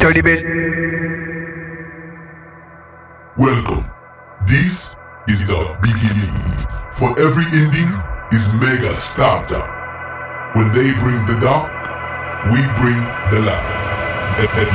After the bell. Welcome. This is the beginning. For every ending is mega starter. When they bring the dark, we bring the light.